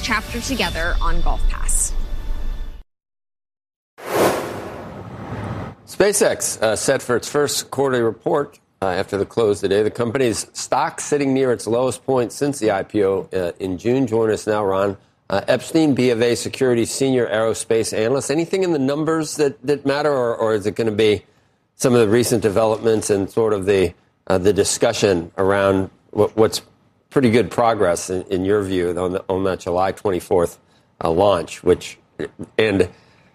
chapter together on Golf Pass. SpaceX set for its first quarterly report after the close today. The company's stock sitting near its lowest point since the IPO in June. Join us now, Ron Epstein, BofA Securities Senior Aerospace Analyst. Anything in the numbers that matter, or is it going to be some of the recent developments and sort of the discussion around what's pretty good progress in your view on that July 24th launch? And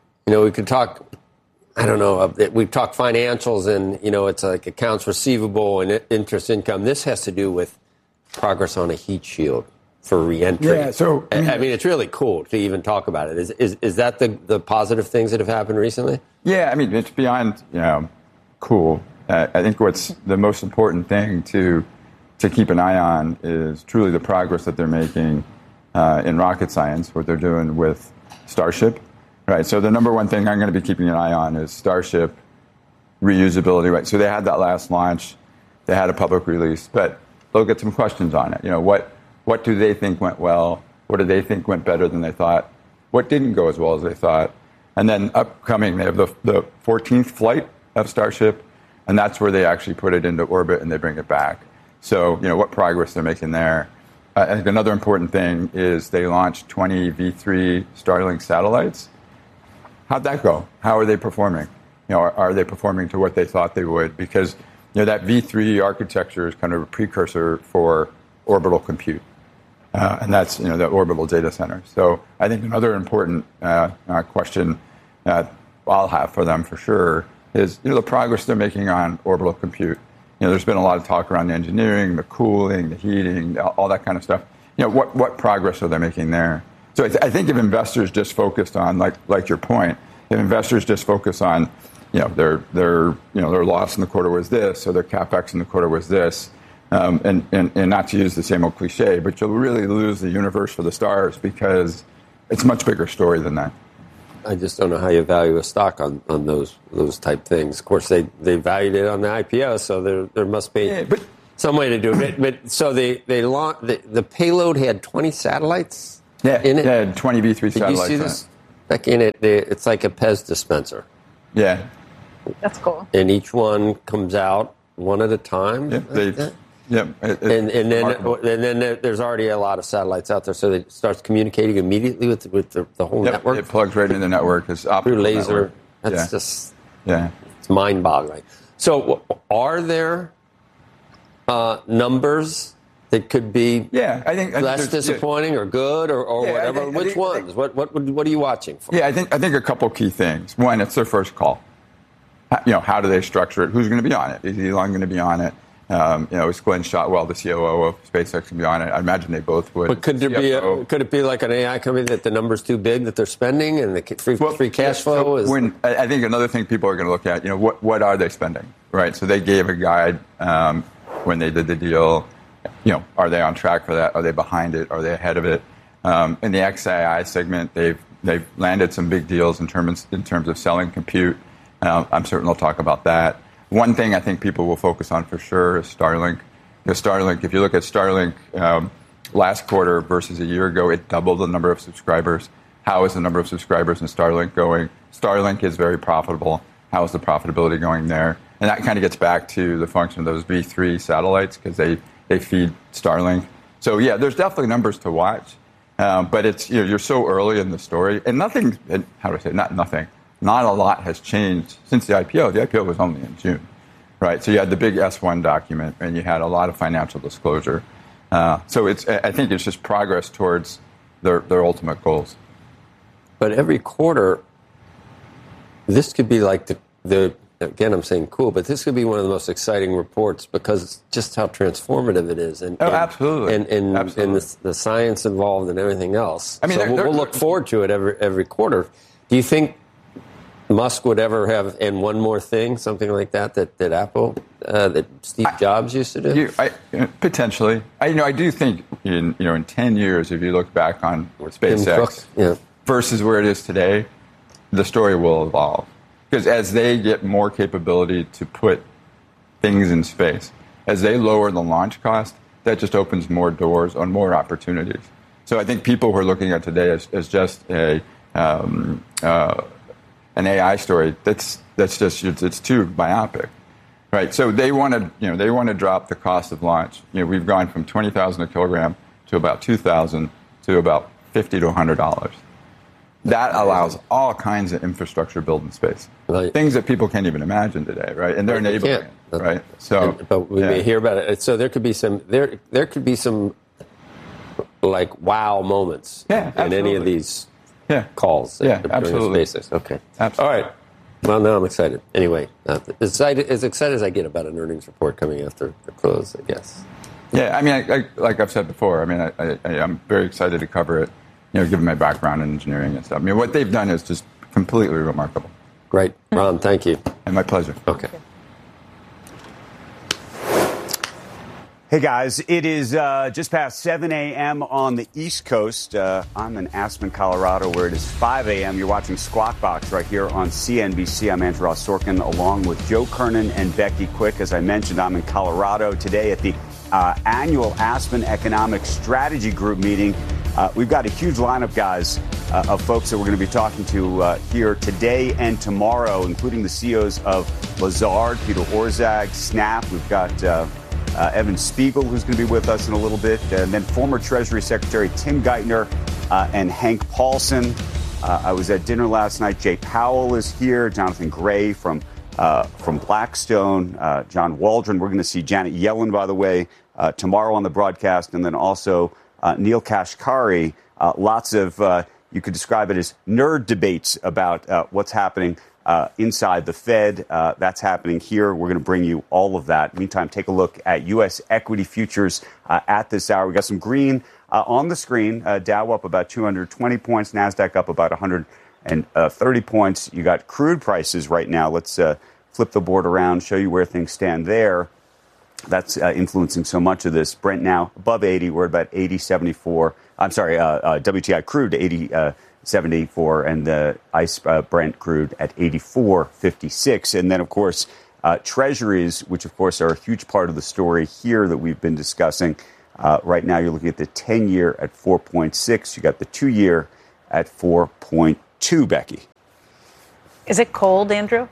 we could talk. I don't know. We've talked financials and, it's like accounts receivable and interest income. This has to do with progress on a heat shield for reentry. Yeah, so I mean, it's really cool to even talk about it. Is that the positive things that have happened recently? Yeah, I mean, it's beyond, cool. I think what's the most important thing to keep an eye on is truly the progress that they're making in rocket science, what they're doing with Starship. Right, so the number one thing I'm going to be keeping an eye on is Starship reusability. Right, so they had that last launch, they had a public release, but they'll get some questions on it. What do they think went well? What do they think went better than they thought? What didn't go as well as they thought? And then upcoming, they have the 14th flight of Starship, and that's where they actually put it into orbit and they bring it back. So what progress they're making there. I think another important thing is they launched 20 V3 Starlink satellites. How'd that go? How are they performing? Are they performing to what they thought they would? Because that V3 architecture is kind of a precursor for orbital compute, and that's the orbital data center. So I think another important question I'll have for them for sure is the progress they're making on orbital compute. There's been a lot of talk around the engineering, the cooling, the heating, all that kind of stuff. What progress are they making there? So I think if investors just focused on, like your point, if investors just focus on, their loss in the quarter was this, or their capex in the quarter was this, and not to use the same old cliche, but you'll really lose the universe for the stars because it's a much bigger story than that. I just don't know how you value a stock on those type things. Of course, they valued it on the IPO, so there must be some way to do it. But so they launched the payload had 20 satellites. Yeah, in it? Yeah, 20 V3 satellites. Did you see this? Like in it, it's like a Pez dispenser. Yeah. That's cool. And each one comes out one at a time. Yeah, and then there's already a lot of satellites out there, so it starts communicating immediately with the whole network. It plugs right into the network. It's optical through laser. Network. That's just it's mind-boggling. So are there numbers that could be I think less disappointing or good or whatever? Which ones? What are you watching for? Yeah, I think a couple key things. One, it's their first call. How do they structure it? Who's going to be on it? Is Elon going to be on it? Is Glenn Shotwell, the COO of SpaceX, going to be on it? I imagine they both would. But could it be like an AI company that the number's too big that they're spending and the free cash flow is? I think another thing people are going to look at, what are they spending, right? So they gave a guide when they did the deal. Are they on track for that? Are they behind it? Are they ahead of it? In the XAI segment, they've landed some big deals in terms of selling compute. I'm certain they'll talk about that. One thing I think people will focus on for sure is Starlink. Because Starlink, if you look at Starlink last quarter versus a year ago, it doubled the number of subscribers. How is the number of subscribers in Starlink going? Starlink is very profitable. How is the profitability going there? And that kind of gets back to the function of those V3 satellites because they feed Starlink. So, yeah, there's definitely numbers to watch. But it's you're so early in the story. And not a lot has changed since the IPO. The IPO was only in June, right? So you had the big S1 document, and you had a lot of financial disclosure. So I think it's just progress towards their ultimate goals. But every quarter, this could be like the again, I'm saying cool, but this could be one of the most exciting reports because it's just how transformative it is. Absolutely. And absolutely. the science involved and everything else. I mean, so we'll look forward to it every quarter. Do you think Musk would ever have, and one more thing, something like that Apple, that Steve Jobs used to do? Potentially. I do think in 10 years, if you look back on SpaceX versus where it is today, the story will evolve. Because as they get more capability to put things in space, as they lower the launch cost, that just opens more doors on more opportunities. So I think people who are looking at today as just an AI story, that's just, it's too myopic, right? So they want to drop the cost of launch. We've gone from $20,000 a kilogram to about $2,000 to about $50 to $100. That allows all kinds of infrastructure building space, right. Things that people can't even imagine today, right? And they're enabling it, right? So, but we may hear about it. So there could be some like wow moments in any of these calls. Absolutely. SpaceX. Okay. Absolutely. All right. Well, now I'm excited. Anyway, as excited as I get about an earnings report coming after the close, I guess. Yeah, I mean, like I've said before, I mean, I'm very excited to cover it, given my background in engineering and stuff. I mean, what they've done is just completely remarkable. Great. Ron, thank you. And my pleasure. Okay. Hey, guys, it is just past 7 a.m. on the East Coast. I'm in Aspen, Colorado, where it is 5 a.m. You're watching Squawk Box right here on CNBC. I'm Andrew Ross Sorkin, along with Joe Kernan and Becky Quick. As I mentioned, I'm in Colorado today at the annual Aspen Economic Strategy Group meeting. We've got a huge lineup, guys, of folks that we're going to be talking to here today and tomorrow, including the CEOs of Lazard, Peter Orszag, Snap. We've got Evan Spiegel, who's going to be with us in a little bit, and then former Treasury Secretary Tim Geithner and Hank Paulson. I was at dinner last night. Jay Powell is here. Jonathan Gray from Blackstone. John Waldron. We're going to see Janet Yellen, by the way, tomorrow on the broadcast, and then also Neil Kashkari. Lots of, you could describe it as nerd debates about what's happening inside the Fed. That's happening here. We're going to bring you all of that. Meantime, take a look at U.S. equity futures at this hour. We got some green on the screen. Dow up about 220 points. NASDAQ up about 130 points. You got crude prices right now. Let's flip the board around, show you where things stand there. That's influencing so much of this. Brent now above 80. We're at about 80.74. I'm sorry, WTI crude to 80.74, and the ICE Brent crude at 84.56. And then, of course, Treasuries, which, of course, are a huge part of the story here that we've been discussing. Right now, you're looking at the 10-year at 4.6. You got the 2-year at 4.2, Becky. Is it cold, Andrew?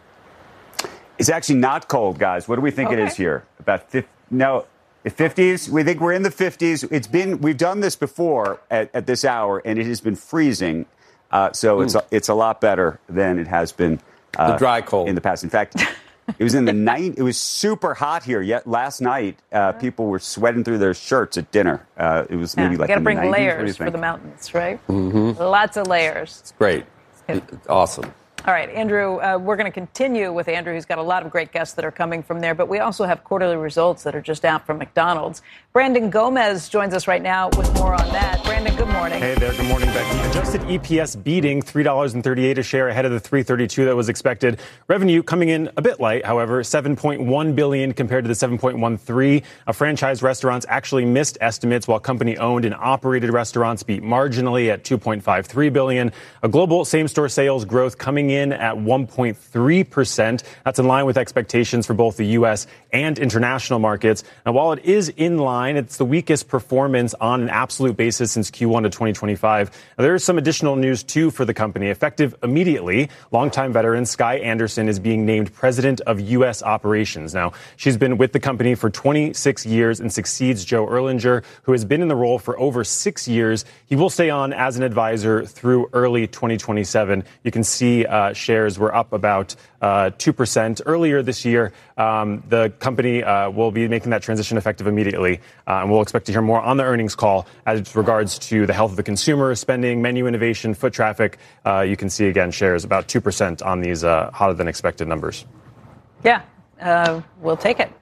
It's actually not cold, guys. What do we think it is here? About 50? No, the 50s. We think we're in the 50s. We've done this before at this hour, and it has been freezing. So it's a lot better than it has been the dry cold in the past. In fact, it was in the night. It was super hot here. Yet last night, people were sweating through their shirts at dinner. It was maybe like you got to bring 90s. layers for the mountains, right? Mm-hmm. Lots of layers. It's great. It's awesome. All right, Andrew, we're going to continue with Andrew, who's got a lot of great guests that are coming from there, but we also have quarterly results that are just out from McDonald's. Brandon Gomez joins us right now with more on that. Brandon, good morning. Hey there, good morning, Becky. Adjusted EPS beating $3.38 a share ahead of the $3.32 that was expected. Revenue coming in a bit light, however, $7.1 billion compared to the $7.13. Franchise restaurants actually missed estimates, while company-owned and operated restaurants beat marginally at $2.53 billion. A global same-store sales growth coming in at 1.3%. That's in line with expectations for both the U.S. and international markets. Now, while it is in line, it's the weakest performance on an absolute basis since Q1 of 2025. Now, there is some additional news, too, for the company. Effective immediately, longtime veteran Skye Anderson is being named president of U.S. operations. Now, she's been with the company for 26 years and succeeds Joe Erlinger, who has been in the role for over 6 years. He will stay on as an advisor through early 2027. You can see shares were up about 2% earlier this year. The company will be making that transition effective immediately, and we'll expect to hear more on the earnings call as regards to the health of the consumer, spending, menu innovation, foot traffic. You can see, again, shares about 2% on these hotter than expected numbers. Yeah, we'll take it.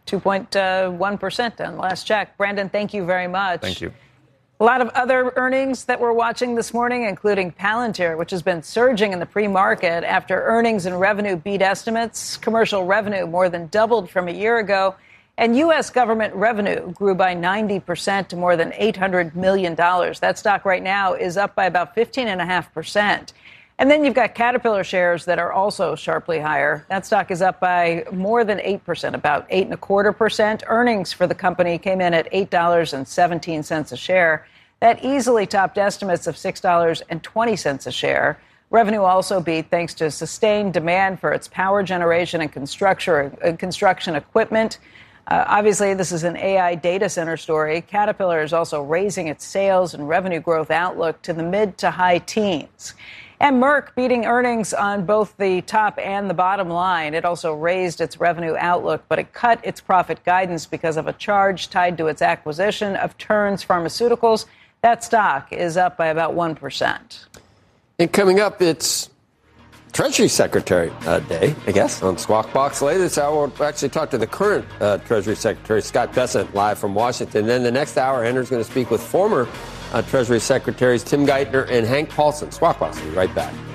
2.1% on last check. Brandon, thank you very much. Thank you. A lot of other earnings that we're watching this morning, including Palantir, which has been surging in the pre-market after earnings and revenue beat estimates. Commercial revenue more than doubled from a year ago. And U.S. government revenue grew by 90% to more than $800 million. That stock right now is up by about 15.5%. And then you've got Caterpillar shares that are also sharply higher. That stock is up by more than 8%, about 8.25%. Earnings for the company came in at $8.17 a share. That easily topped estimates of $6.20 a share. Revenue also beat thanks to sustained demand for its power generation and construction equipment. Obviously, this is an AI data center story. Caterpillar is also raising its sales and revenue growth outlook to the mid to high teens. And Merck beating earnings on both the top and the bottom line. It also raised its revenue outlook, but it cut its profit guidance because of a charge tied to its acquisition of Terns Pharmaceuticals. That stock is up by about 1%. And coming up, it's Treasury Secretary Day, I guess, on Squawk Box. Later this hour, we'll actually talk to the current Treasury Secretary, Scott Bessent, live from Washington. Then the next hour, Henry's going to speak with former Treasury Secretaries Tim Geithner and Hank Paulson. Squawk Box will be right back.